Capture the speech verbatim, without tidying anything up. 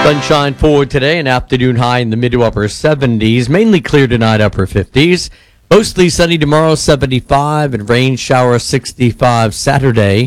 Sunshine for today, an afternoon high in the mid to upper seventies. Mainly clear tonight, upper fifties. Mostly sunny tomorrow, seventy-five, and rain shower sixty-five Saturday.